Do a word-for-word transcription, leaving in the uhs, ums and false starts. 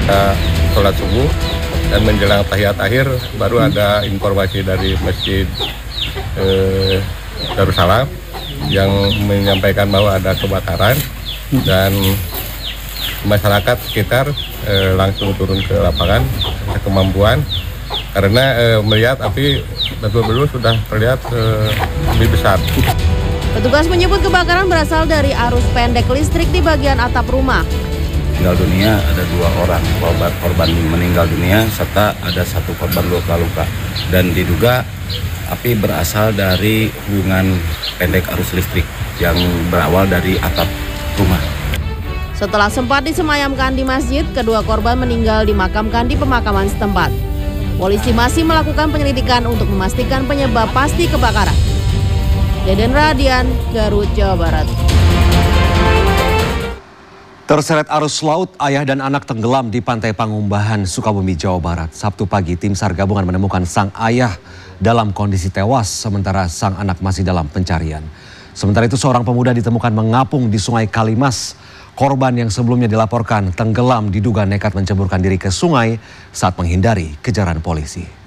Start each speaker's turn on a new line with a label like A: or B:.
A: Kita sholat subuh dan menjelang tahiyat akhir baru ada informasi dari Masjid eh, Darussalam yang menyampaikan bahwa ada kebakaran dan masyarakat sekitar eh, langsung turun ke lapangan kemampuan karena eh, melihat api betul-betul sudah terlihat eh, lebih besar.
B: Petugas menyebut kebakaran berasal dari arus pendek listrik di bagian atap rumah.
C: Meninggal dunia ada dua orang korban, korban meninggal dunia serta ada satu korban luka-luka dan diduga api berasal dari hubungan pendek arus listrik yang berawal dari atap rumah.
B: Setelah sempat disemayamkan di masjid, kedua korban meninggal dimakamkan di pemakaman setempat. Polisi masih melakukan penyelidikan untuk memastikan penyebab pasti kebakaran. Deden Radian, Garut, Jawa Barat.
D: Terseret arus laut, ayah dan anak tenggelam di Pantai Pangumbahan, Sukabumi, Jawa Barat. Sabtu pagi, tim SAR gabungan menemukan sang ayah dalam kondisi tewas, sementara sang anak masih dalam pencarian. Sementara itu, seorang pemuda ditemukan mengapung di Sungai Kalimas. Korban yang sebelumnya dilaporkan tenggelam diduga nekat menceburkan diri ke sungai saat menghindari kejaran polisi.